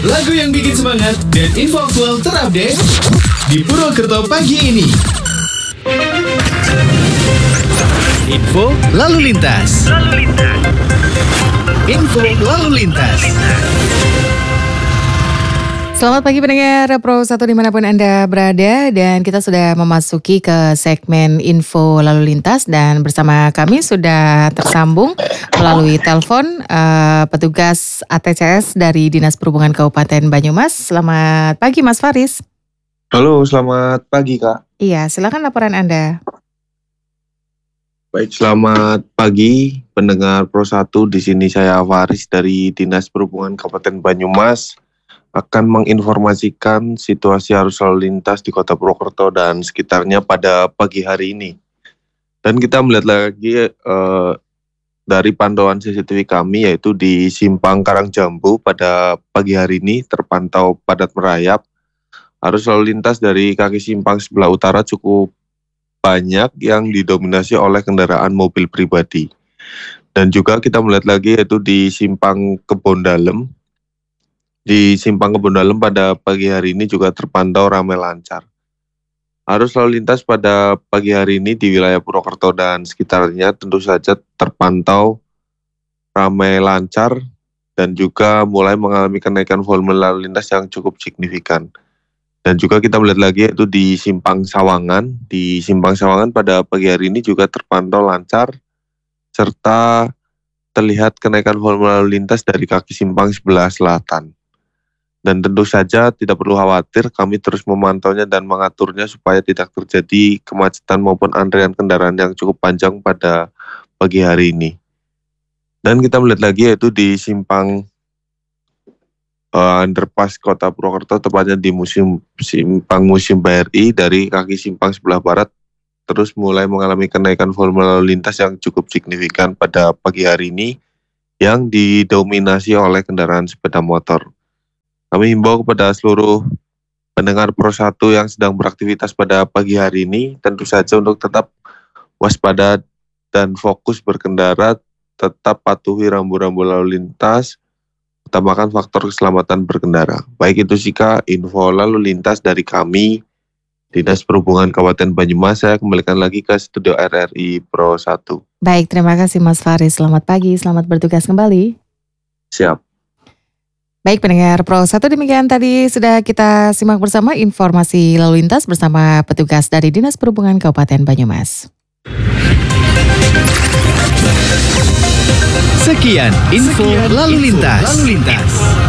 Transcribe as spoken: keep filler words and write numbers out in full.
lagu yang bikin semangat dan info aktual terupdate di Purwokerto pagi ini. Info lalu lintas. Lalu lintas. Info lalu lintas. Selamat pagi pendengar Pro satu dimanapun Anda berada, dan kita sudah memasuki ke segmen info lalu lintas, dan bersama kami sudah tersambung melalui telepon uh, petugas A T C S dari Dinas Perhubungan Kabupaten Banyumas. Selamat pagi Mas Faris. Halo, selamat pagi Kak. Iya, silakan laporan Anda. Baik, selamat pagi pendengar Pro satu. Di sini saya Faris dari Dinas Perhubungan Kabupaten Banyumas akan menginformasikan situasi arus lalu lintas di Kota Purwokerto dan sekitarnya pada pagi hari ini. Dan kita melihat lagi eh, dari pantauan C C T V kami, yaitu di Simpang Karangjambu pada pagi hari ini terpantau padat merayap. Arus lalu lintas dari kaki simpang sebelah utara cukup banyak yang didominasi oleh kendaraan mobil pribadi. Dan juga kita melihat lagi yaitu di Simpang Kebon Dalem. Di Simpang Kebon Dalem pada pagi hari ini juga terpantau ramai lancar. Arus lalu lintas pada pagi hari ini di wilayah Purwokerto dan sekitarnya tentu saja terpantau ramai lancar dan juga mulai mengalami kenaikan volume lalu lintas yang cukup signifikan. Dan juga kita melihat lagi yaitu di Simpang Sawangan. Di Simpang Sawangan pada pagi hari ini juga terpantau lancar serta terlihat kenaikan volume lalu lintas dari kaki simpang sebelah selatan. Dan tentu saja tidak perlu khawatir, kami terus memantaunya dan mengaturnya supaya tidak terjadi kemacetan maupun antrean kendaraan yang cukup panjang pada pagi hari ini. Dan kita melihat lagi yaitu di simpang uh, underpass Kota Purwokerto, tepatnya di museum simpang Museum B R I dari kaki simpang sebelah barat, terus mulai mengalami kenaikan volume lalu lintas yang cukup signifikan pada pagi hari ini yang didominasi oleh kendaraan sepeda motor. Kami himbau kepada seluruh pendengar Pro satu yang sedang beraktivitas pada pagi hari ini, tentu saja untuk tetap waspada dan fokus berkendara, tetap patuhi rambu-rambu lalu lintas, utamakan faktor keselamatan berkendara. Baik itu Sika, info lalu lintas dari kami, Dinas Perhubungan Kabupaten Banyumas. Saya kembalikan lagi ke studio R R I Pro satu. Baik, terima kasih Mas Faris. Selamat pagi, selamat bertugas kembali. Siap. Baik pendengar Pro satu, demikian tadi sudah kita simak bersama informasi lalu lintas bersama petugas dari Dinas Perhubungan Kabupaten Banyumas. Sekian info lalu lintas. Lalu lintas.